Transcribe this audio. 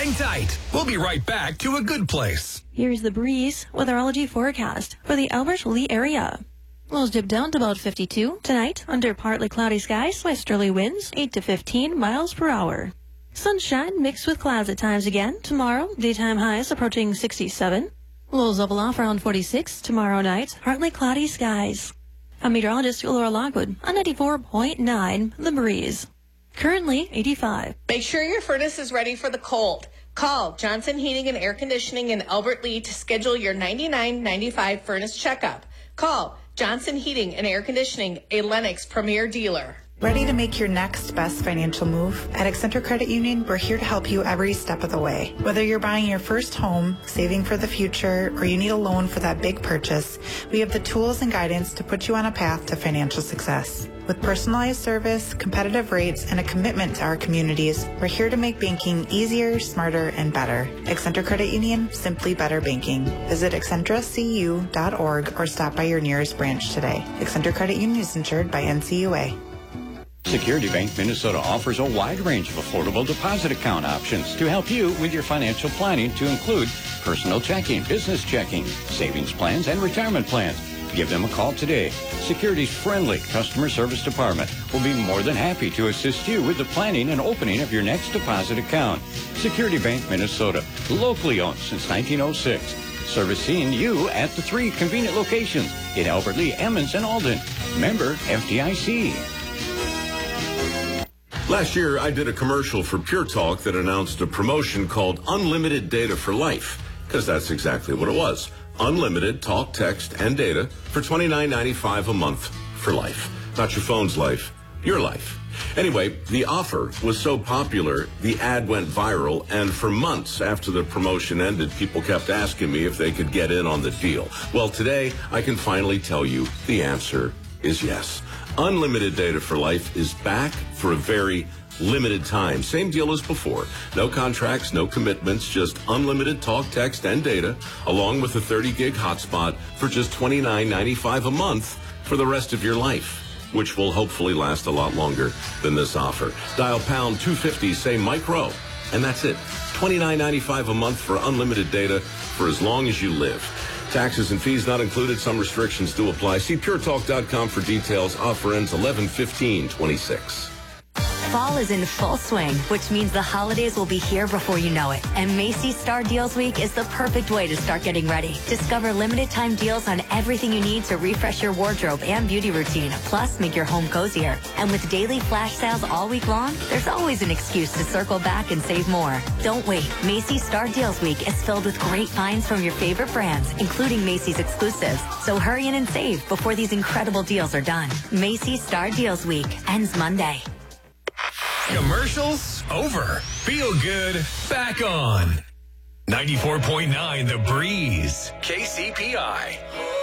Hang tight. We'll be right back to A Good Place. Here's the Breeze weatherology forecast for the Albert Lea area. Lows dip down to about 52 tonight under partly cloudy skies, westerly winds 8 to 15 miles per hour. Sunshine mixed with clouds at times again tomorrow. Daytime highs approaching 67. Lows level off around 46 tomorrow night. Partly cloudy skies. I'm meteorologist Laura Lockwood on 94.9 The Breeze. Currently 85. Make sure your furnace is ready for the cold. Call Johnson Heating and Air Conditioning in Albert Lea to schedule your $99.95 furnace checkup. Call Johnson Heating and Air Conditioning, a Lennox premier dealer. Ready to make your next best financial move? At Accenture Credit Union, we're here to help you every step of the way. Whether you're buying your first home, saving for the future, or you need a loan for that big purchase, we have the tools and guidance to put you on a path to financial success. With personalized service, competitive rates, and a commitment to our communities, we're here to make banking easier, smarter, and better. Accenture Credit Union, simply better banking. Visit accentracu.org or stop by your nearest branch today. Accenture Credit Union is insured by NCUA. Security Bank Minnesota offers a wide range of affordable deposit account options to help you with your financial planning, to include personal checking, business checking, savings plans, and retirement plans. Give them a call today. Security's friendly customer service department will be more than happy to assist you with the planning and opening of your next deposit account. Security Bank Minnesota, locally owned since 1906. Servicing you at the 3 convenient locations in Albert Lea, Emmons, and Alden. Member FDIC. Last year, I did a commercial for Pure Talk that announced a promotion called Unlimited Data for Life, because that's exactly what it was. Unlimited talk, text, and data for $29.95 a month for life. Not your phone's life, your life. Anyway, the offer was so popular, the ad went viral, and for months after the promotion ended, people kept asking me if they could get in on the deal. Well, today, I can finally tell you the answer is yes. Unlimited Data for Life is back for a very limited time. Same deal as before. No contracts, no commitments, just unlimited talk, text, and data, along with a 30-gig hotspot for just $29.95 a month for the rest of your life, which will hopefully last a lot longer than this offer. Dial pound 250, say micro, and that's it. $29.95 a month for unlimited data for as long as you live. Taxes and fees not included. Some restrictions do apply. See puretalk.com for details. Offer ends 11/15/26. Fall is in full swing, which means the holidays will be here before you know it. And Macy's Star Deals Week is the perfect way to start getting ready. Discover limited time deals on everything you need to refresh your wardrobe and beauty routine, plus make your home cozier. And with daily flash sales all week long, there's always an excuse to circle back and save more. Don't wait. Macy's Star Deals Week is filled with great finds from your favorite brands, including Macy's exclusives. So hurry in and save before these incredible deals are done. Macy's Star Deals Week ends Monday. Commercials over. Feel good back on. 94.9 The Breeze. KCPI.